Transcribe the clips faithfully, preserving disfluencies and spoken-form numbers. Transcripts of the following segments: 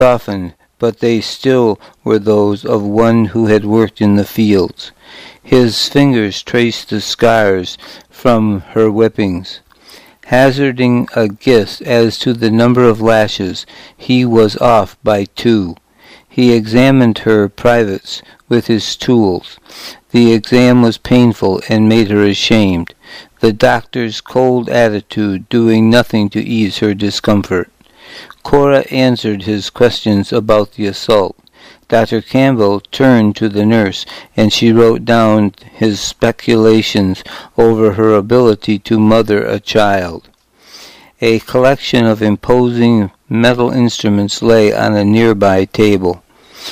softened, but they still were those of one who had worked in the fields. His fingers traced the scars from her whippings. Hazarding a guess as to the number of lashes, he was off by two. He examined her privates with his tools. The exam was painful and made her ashamed, the doctor's cold attitude doing nothing to ease her discomfort. Cora answered his questions about the assault. Doctor Campbell turned to the nurse, and she wrote down his speculations over her ability to mother a child. A collection of imposing metal instruments lay on a nearby table.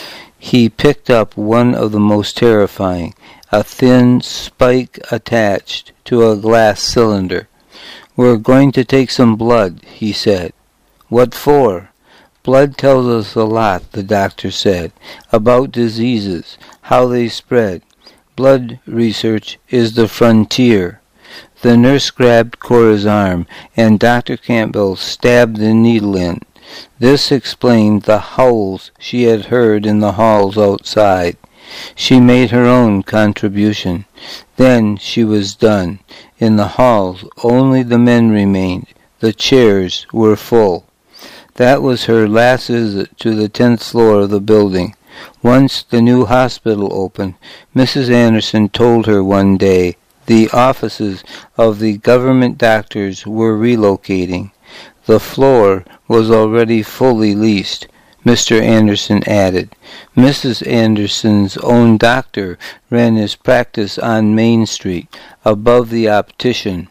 He picked up one of the most terrifying, a thin spike attached to a glass cylinder. "We're going to take some blood," he said. "What for?" "Blood tells us a lot," the doctor said, "about diseases, how they spread. Blood research is the frontier." The nurse grabbed Cora's arm, and Doctor Campbell stabbed the needle in. This explained the howls she had heard in the halls outside. She made her own contribution. Then she was done. In the halls only the men remained. The chairs were full. That was her last visit to the tenth floor of the building. Once the new hospital opened, Missus Anderson told her one day the offices of the government doctors were relocating. The floor was already fully leased, Mister Anderson added. Missus Anderson's own doctor ran his practice on Main Street, above the optician.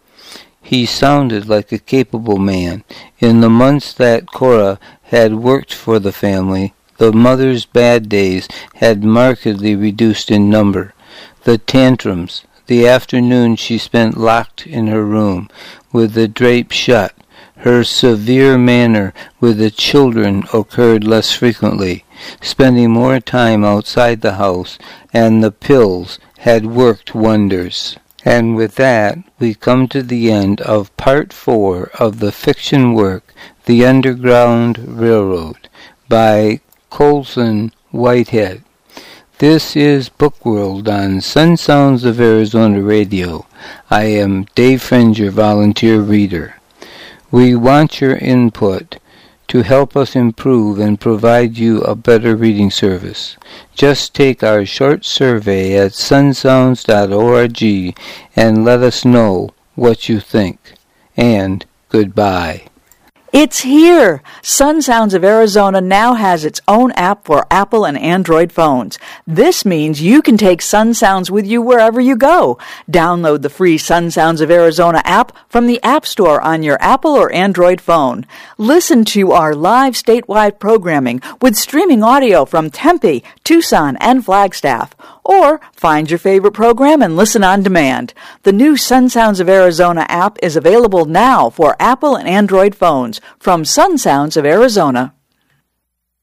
He sounded like a capable man. In the months that Cora had worked for the family, the mother's bad days had markedly reduced in number. The tantrums, the afternoon she spent locked in her room, with the drape shut, her severe manner with the children occurred less frequently, spending more time outside the house, and the pills had worked wonders. And with that, we come to the end of Part four of the fiction work, The Underground Railroad, by Colson Whitehead. This is Bookworld on Sun Sounds of Arizona Radio. I am Dave Friend, your volunteer reader. We want your input to help us improve and provide you a better reading service. Just take our short survey at sunsounds dot org and let us know what you think. And goodbye. It's here! Sun Sounds of Arizona now has its own app for Apple and Android phones. This means you can take Sun Sounds with you wherever you go. Download the free Sun Sounds of Arizona app from the App Store on your Apple or Android phone. Listen to our live statewide programming with streaming audio from Tempe, Tucson, and Flagstaff. Or find your favorite program and listen on demand. The new Sun Sounds of Arizona app is available now for Apple and Android phones from Sun Sounds of Arizona.